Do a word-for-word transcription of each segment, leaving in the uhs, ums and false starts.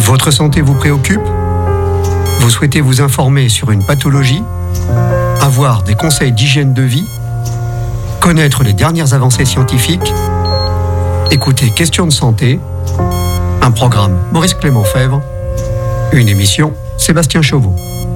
Votre santé vous préoccupe ? Vous souhaitez vous informer sur une pathologie ? Avoir des conseils d'hygiène de vie ? Connaître les dernières avancées scientifiques ? Écoutez Questions de santé, un programme Maurice Clément Fèvre, une émission Sébastien Chauveau.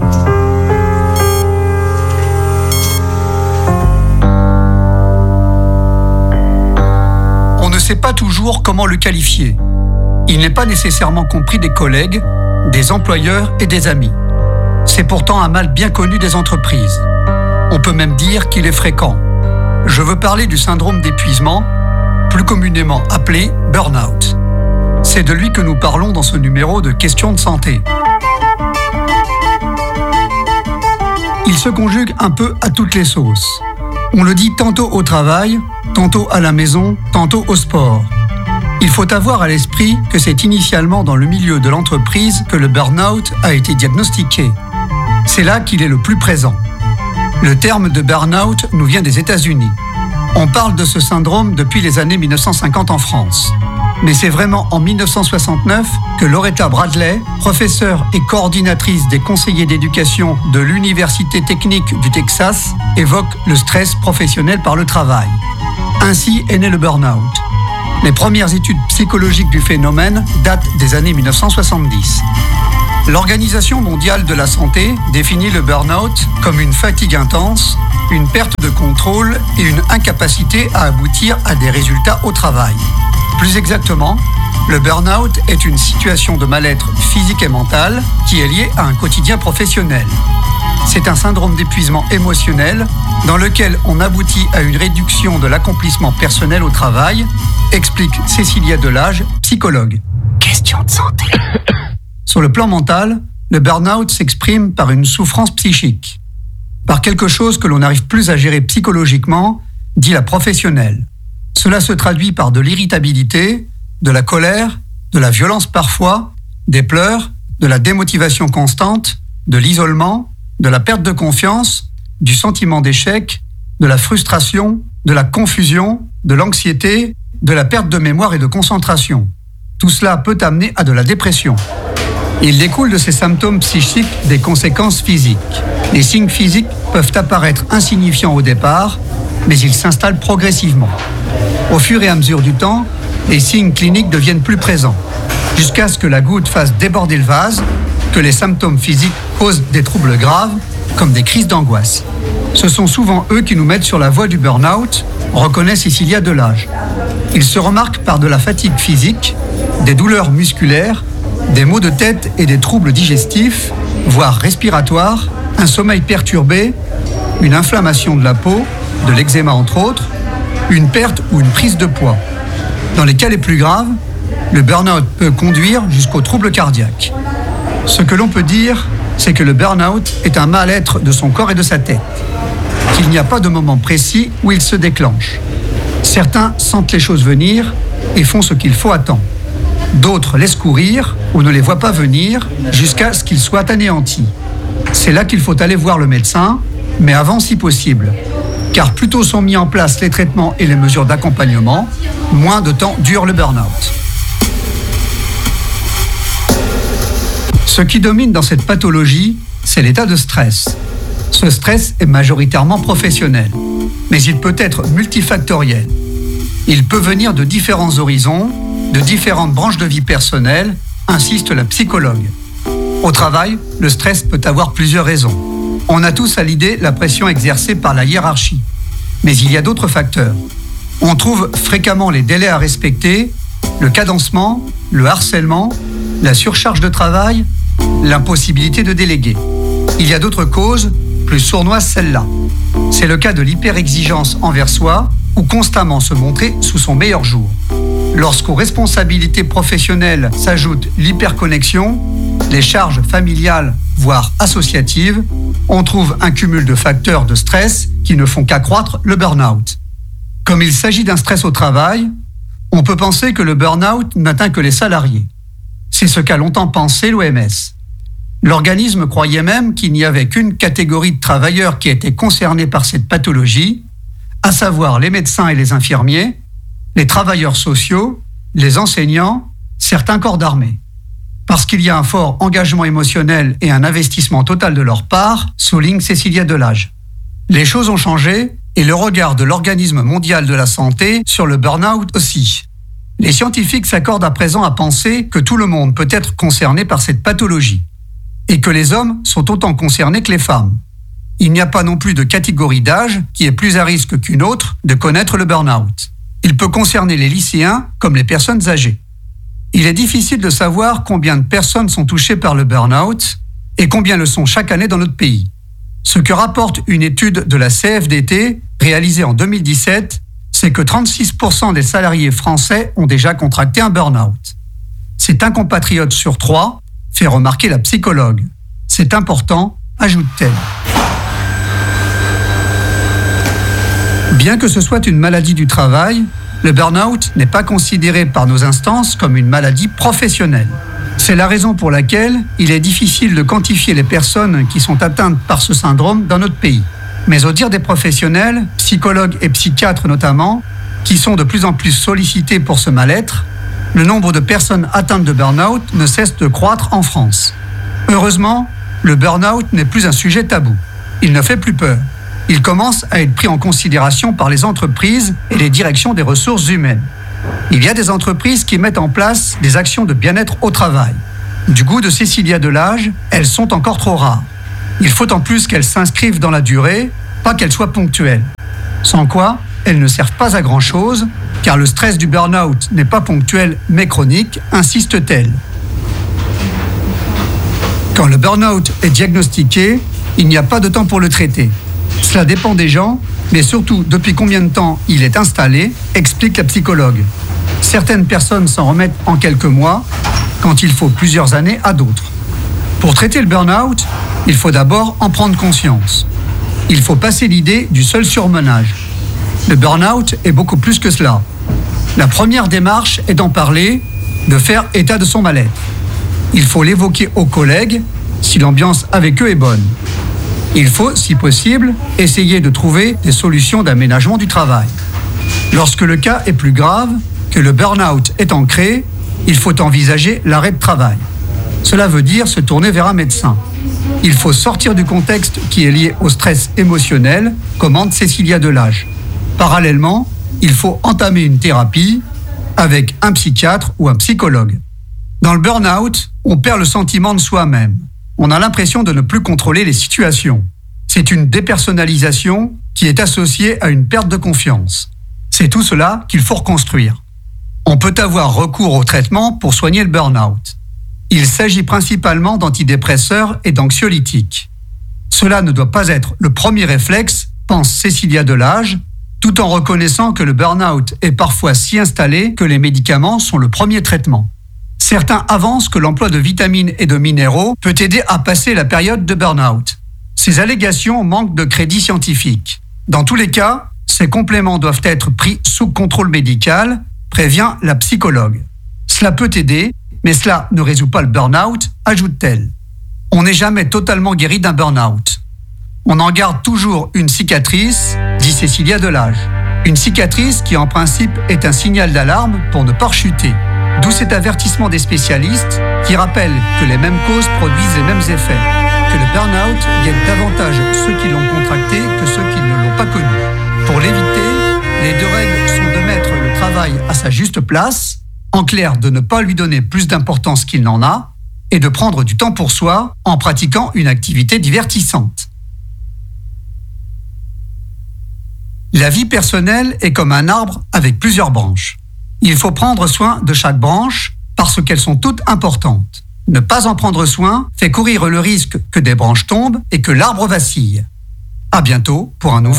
On ne sait pas toujours comment le qualifier. Il n'est pas nécessairement compris des collègues, des employeurs et des amis. C'est pourtant un mal bien connu des entreprises. On peut même dire qu'il est fréquent. Je veux parler du syndrome d'épuisement, plus communément appelé burn-out. C'est de lui que nous parlons dans ce numéro de Questions de santé. Il se conjugue un peu à toutes les sauces. On le dit tantôt au travail, tantôt à la maison, tantôt au sport. Il faut avoir à l'esprit que c'est initialement dans le milieu de l'entreprise que le burn-out a été diagnostiqué. C'est là qu'il est le plus présent. Le terme de burn-out nous vient des États-Unis. On parle de ce syndrome depuis les années mille neuf cent cinquante en France. Mais c'est vraiment en mille neuf cent soixante-neuf que Loretta Bradley, professeure et coordinatrice des conseillers d'éducation de l'Université technique du Texas, évoque le stress professionnel par le travail. Ainsi est né le burn-out. Les premières études psychologiques du phénomène datent des années mille neuf cent soixante-dix. L'Organisation mondiale de la santé définit le burn-out comme une fatigue intense, une perte de contrôle et une incapacité à aboutir à des résultats au travail. Plus exactement, le burn-out est une situation de mal-être physique et mental qui est liée à un quotidien professionnel. C'est un syndrome d'épuisement émotionnel dans lequel on aboutit à une réduction de l'accomplissement personnel au travail, explique Cécilia Delage, psychologue. Question de santé. Sur le plan mental, le burn-out s'exprime par une souffrance psychique, par quelque chose que l'on n'arrive plus à gérer psychologiquement, dit la professionnelle. Cela se traduit par de l'irritabilité, de la colère, de la violence parfois, des pleurs, de la démotivation constante, de l'isolement, de la perte de confiance, du sentiment d'échec, de la frustration, de la confusion, de l'anxiété, de la perte de mémoire et de concentration. Tout cela peut amener à de la dépression. Il découle de ces symptômes psychiques des conséquences physiques. Les signes physiques peuvent apparaître insignifiants au départ, mais ils s'installent progressivement. Au fur et à mesure du temps, les signes cliniques deviennent plus présents, jusqu'à ce que la goutte fasse déborder le vase, que les symptômes physiques causent des troubles graves, comme des crises d'angoisse. Ce sont souvent eux qui nous mettent sur la voie du burn-out, reconnaît Cécilia Delage. Ils se remarquent par de la fatigue physique, des douleurs musculaires, des maux de tête et des troubles digestifs, voire respiratoires, un sommeil perturbé, une inflammation de la peau, de l'eczéma entre autres, une perte ou une prise de poids. Dans les cas les plus graves, le burn-out peut conduire jusqu'aux troubles cardiaques. Ce que l'on peut dire, c'est que le burn-out est un mal-être de son corps et de sa tête, qu'il n'y a pas de moment précis où il se déclenche. Certains sentent les choses venir et font ce qu'il faut à temps. D'autres laissent courir ou ne les voient pas venir jusqu'à ce qu'ils soient anéantis. C'est là qu'il faut aller voir le médecin, mais avant si possible. Car plus tôt sont mis en place les traitements et les mesures d'accompagnement, moins de temps dure le burn-out. Ce qui domine dans cette pathologie, c'est l'état de stress. Ce stress est majoritairement professionnel, mais il peut être multifactoriel. Il peut venir de différents horizons, de différentes branches de vie personnelle, insiste la psychologue. Au travail, le stress peut avoir plusieurs raisons. On a tous à l'idée la pression exercée par la hiérarchie. Mais il y a d'autres facteurs. On trouve fréquemment les délais à respecter, le cadencement, le harcèlement, la surcharge de travail, l'impossibilité de déléguer. Il y a d'autres causes, plus sournoises celles-là. C'est le cas de l'hyperexigence envers soi ou constamment se montrer sous son meilleur jour. Lorsqu'aux responsabilités professionnelles s'ajoute l'hyperconnexion, les charges familiales, voire associatives, on trouve un cumul de facteurs de stress qui ne font qu'accroître le burn-out. Comme il s'agit d'un stress au travail, on peut penser que le burn-out n'atteint que les salariés. C'est ce qu'a longtemps pensé l'O M S. L'organisme croyait même qu'il n'y avait qu'une catégorie de travailleurs qui étaient concernés par cette pathologie, à savoir les médecins et les infirmiers, les travailleurs sociaux, les enseignants, certains corps d'armée. Parce qu'il y a un fort engagement émotionnel et un investissement total de leur part, souligne Cécilia Delage. Les choses ont changé et le regard de l'Organisme mondial de la santé sur le burn-out aussi. Les scientifiques s'accordent à présent à penser que tout le monde peut être concerné par cette pathologie et que les hommes sont autant concernés que les femmes. Il n'y a pas non plus de catégorie d'âge qui est plus à risque qu'une autre de connaître le burn-out. Il peut concerner les lycéens comme les personnes âgées. Il est difficile de savoir combien de personnes sont touchées par le burn-out et combien le sont chaque année dans notre pays. Ce que rapporte une étude de la C F D T réalisée en deux mille dix-sept, c'est que trente-six pour cent des salariés français ont déjà contracté un burn-out. C'est un compatriote sur trois, fait remarquer la psychologue. C'est important, ajoute-t-elle. Bien que ce soit une maladie du travail, le burn-out n'est pas considéré par nos instances comme une maladie professionnelle. C'est la raison pour laquelle il est difficile de quantifier les personnes qui sont atteintes par ce syndrome dans notre pays. Mais au dire des professionnels, psychologues et psychiatres notamment, qui sont de plus en plus sollicités pour ce mal-être, le nombre de personnes atteintes de burn-out ne cesse de croître en France. Heureusement, le burn-out n'est plus un sujet tabou. Il ne fait plus peur. Il commence à être pris en considération par les entreprises et les directions des ressources humaines. Il y a des entreprises qui mettent en place des actions de bien-être au travail. Du goût de Cécilia Delage, elles sont encore trop rares. Il faut en plus qu'elles s'inscrivent dans la durée, pas qu'elles soient ponctuelles. Sans quoi, elles ne servent pas à grand-chose, car le stress du burn-out n'est pas ponctuel mais chronique, insiste-t-elle. Quand le burn-out est diagnostiqué, il n'y a pas de temps pour le traiter. Cela dépend des gens, mais surtout depuis combien de temps il est installé, explique la psychologue. Certaines personnes s'en remettent en quelques mois, quand il faut plusieurs années à d'autres. Pour traiter le burn-out, il faut d'abord en prendre conscience. Il faut passer l'idée du seul surmenage. Le burn-out est beaucoup plus que cela. La première démarche est d'en parler, de faire état de son mal-être. Il faut l'évoquer aux collègues si l'ambiance avec eux est bonne. Il faut, si possible, essayer de trouver des solutions d'aménagement du travail. Lorsque le cas est plus grave, que le burn-out est ancré, il faut envisager l'arrêt de travail. Cela veut dire se tourner vers un médecin. Il faut sortir du contexte qui est lié au stress émotionnel, commande Cécilia Delage. Parallèlement, il faut entamer une thérapie avec un psychiatre ou un psychologue. Dans le burn-out, on perd le sentiment de soi-même. On a l'impression de ne plus contrôler les situations. C'est une dépersonnalisation qui est associée à une perte de confiance. C'est tout cela qu'il faut reconstruire. On peut avoir recours au traitement pour soigner le burn-out. Il s'agit principalement d'antidépresseurs et d'anxiolytiques. Cela ne doit pas être le premier réflexe, pense Cécilia Delage, tout en reconnaissant que le burn-out est parfois si installé que les médicaments sont le premier traitement. Certains avancent que l'emploi de vitamines et de minéraux peut aider à passer la période de burn-out. Ces allégations manquent de crédit scientifique. Dans tous les cas, ces compléments doivent être pris sous contrôle médical, prévient la psychologue. Cela peut aider, mais cela ne résout pas le burn-out, ajoute-t-elle. On n'est jamais totalement guéri d'un burn-out. On en garde toujours une cicatrice, dit Cécilia Delage. Une cicatrice qui en principe est un signal d'alarme pour ne pas rechuter. D'où cet avertissement des spécialistes qui rappellent que les mêmes causes produisent les mêmes effets, que le burn-out guette davantage ceux qui l'ont contracté que ceux qui ne l'ont pas connu. Pour l'éviter, les deux règles sont de mettre le travail à sa juste place, en clair de ne pas lui donner plus d'importance qu'il n'en a, et de prendre du temps pour soi en pratiquant une activité divertissante. La vie personnelle est comme un arbre avec plusieurs branches. Il faut prendre soin de chaque branche parce qu'elles sont toutes importantes. Ne pas en prendre soin fait courir le risque que des branches tombent et que l'arbre vacille. À bientôt pour un nouveau